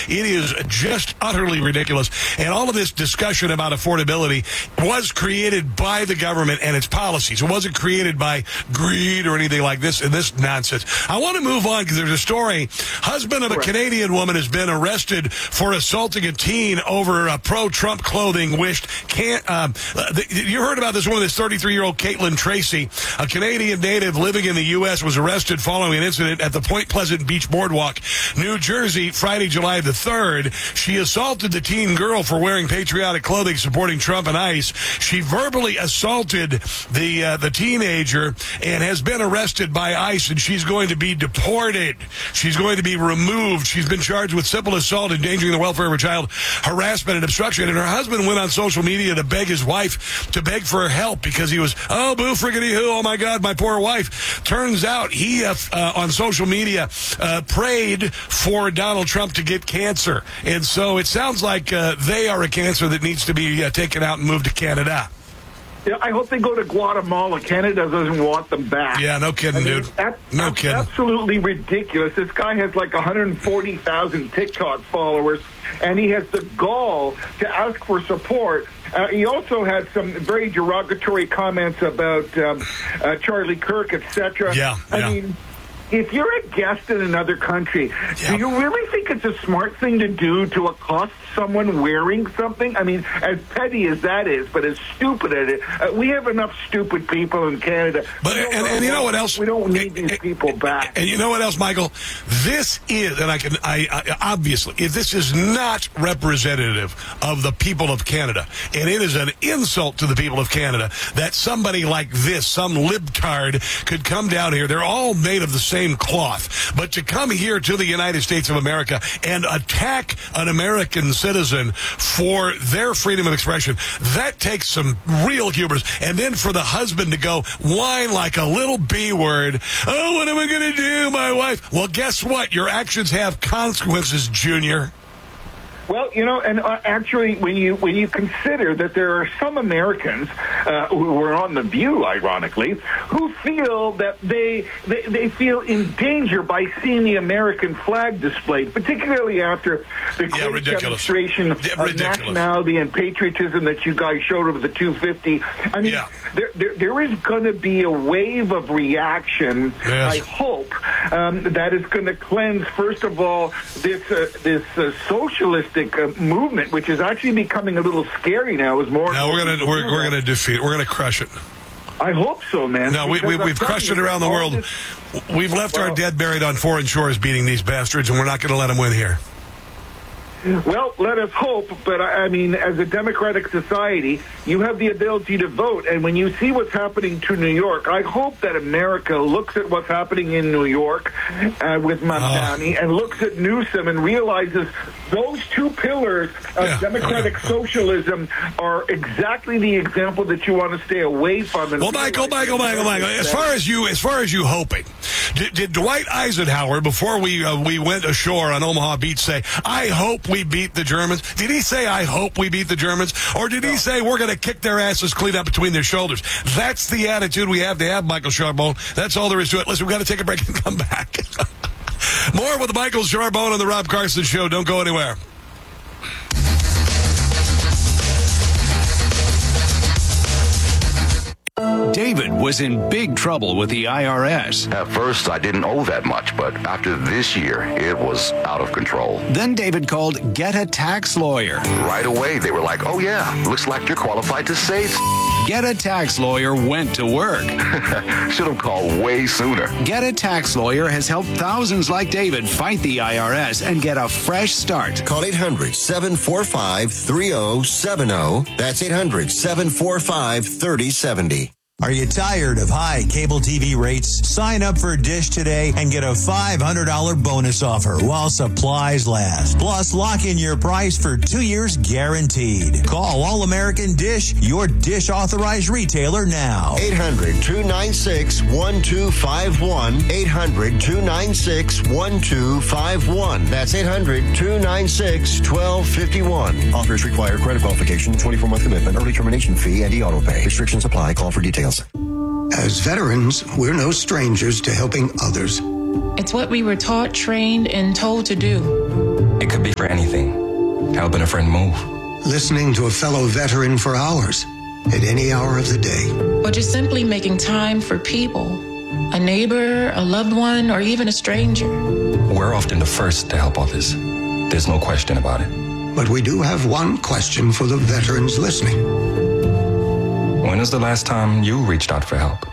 It is just utterly ridiculous. And all of this discussion about affordability was created by the government and its policies. It wasn't created by greed or anything like this and this nonsense. I want to move on because there's a story. Husband of a Canadian woman has been arrested for assaulting a teen over pro-Trump clothing. You heard about this woman, this 33-year-old Caitlin Tracy, a Canadian native living in the U.S., was arrested following an incident at the Point Pleasant Beach Boardwalk, New Jersey, Friday, July the 3rd. She assaulted the teen girl for wearing patriotic clothing supporting Trump and ICE. She verbally assaulted the teenager and has been arrested by ICE, and she's going to be deported. She's going to be removed. She's been charged with simple assault, endangering the welfare of her child, harassment, and obstruction. And her husband went on social media to beg his wife to beg for her help because he was, oh, boo friggity hoo, oh my God, my poor wife. Turns out he, on social media, prayed for Donald Trump to get cancer. And so it sounds like they are a cancer that needs to be taken out and moved to Canada. Yeah, I hope they go to Guatemala. Canada doesn't want them back. Yeah, no kidding, dude. No kidding. Absolutely ridiculous. This guy has like 140,000 TikTok followers, and he has the gall to ask for support. He also had some very derogatory comments about Charlie Kirk, etc. I mean, if you're a guest in another country, do you really think it's a smart thing to do to accost someone wearing something? I mean, as petty as that is, but as stupid as it. We have enough stupid people in Canada. But and you know what else? We don't need these people back. And you know what else, Michael? This is, and I obviously, this is not representative of the people of Canada, and it is an insult to the people of Canada that somebody like this, some libtard, could come down here. They're all made of the same cloth, but to come here to the United States of America and attack an American citizen for their freedom of expression, that takes some real hubris. And then for the husband to go whine like a little B word, oh, what am I going to do, my wife? Well, guess what? Your actions have consequences, Junior. Well, you know, and actually, when you consider that there are some Americans who are on The View, ironically, who feel that they feel in danger by seeing the American flag displayed, particularly after the great demonstration of nationality and patriotism that you guys showed over the 250. I mean, there is going to be a wave of reaction, I hope, that is going to cleanse, first of all, this socialist movement, which is actually becoming a little scary now. Is more. No, we're gonna defeat. We're gonna crush it. I hope so, man. No, we've crushed it around the world. We've left our dead buried on foreign shores, beating these bastards, and we're not going to let them win here. Well, let us hope, but I mean, as a democratic society, you have the ability to vote, and when you see what's happening to New York, I hope that America looks at what's happening in New York with Mamdani and looks at Newsom and realizes those two pillars of democratic socialism are exactly the example that you want to stay away from. And well, Michael, as far as you hoping, did Dwight Eisenhower, before we went ashore on Omaha Beach, say, I hope we beat the Germans? Did he say, I hope we beat the Germans? Or did he say, we're going to kick their asses clean up between their shoulders? That's the attitude we have to have, Michael Charbonne. That's all there is to it. Listen, we've got to take a break and come back. More with Michael Charbonne on the Rob Carson Show. Don't go anywhere. David was in big trouble with the IRS. At first, I didn't owe that much, but after this year, it was out of control. Then David called Get a Tax Lawyer. Right away, they were like, oh yeah, looks like you're qualified to save. Get a Tax Lawyer went to work. Should have called way sooner. Get a Tax Lawyer has helped thousands like David fight the IRS and get a fresh start. Call 800-745-3070. That's 800-745-3070. Are you tired of high cable TV rates? Sign up for Dish today and get a $500 bonus offer while supplies last. Plus, lock in your price for 2 years guaranteed. Call All American Dish, your Dish authorized retailer now. 800-296-1251. 800-296-1251. That's 800-296-1251. Offers require credit qualification, 24-month commitment, early termination fee, and e-auto pay. Restrictions apply. Call for details. As veterans, we're no strangers to helping others. It's what we were taught, trained, and told to do. It could be for anything. Helping a friend move. Listening to a fellow veteran for hours, at any hour of the day. Or just simply making time for people. A neighbor, a loved one, or even a stranger. We're often the first to help others. There's no question about it. But we do have one question for the veterans listening. When was the last time you reached out for help?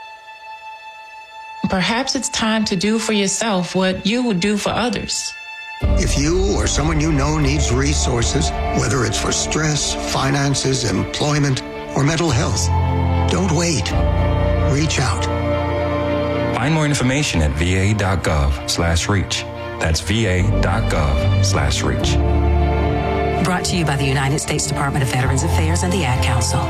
Perhaps it's time to do for yourself what you would do for others. If you or someone you know needs resources, whether it's for stress, finances, employment, or mental health, don't wait. Reach out. Find more information at va.gov/reach. That's va.gov/reach. Brought to you by the United States Department of Veterans Affairs and the Ad Council.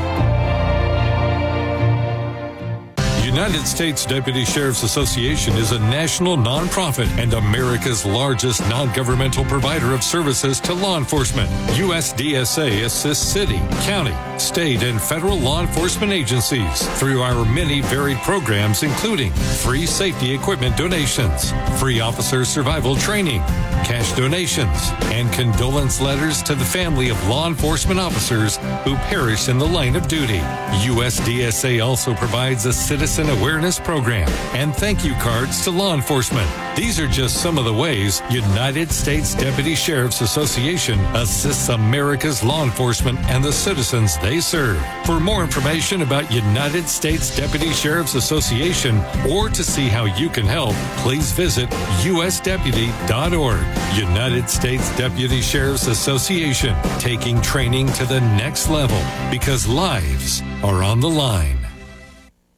United States Deputy Sheriff's Association is a national nonprofit and America's largest non-governmental provider of services to law enforcement. USDSA assists city, county, state, and federal law enforcement agencies through our many varied programs, including free safety equipment donations, free officer survival training, cash donations, and condolence letters to the family of law enforcement officers who perished in the line of duty. USDSA also provides a citizen awareness program and thank you cards to law enforcement. These are just some of the ways United States Deputy Sheriff's Association assists America's law enforcement and the citizens they serve. For more information about United States Deputy Sheriff's Association or to see how you can help, please visit usdeputy.org. United States Deputy Sheriff's Association, taking training to the next level because lives are on the line.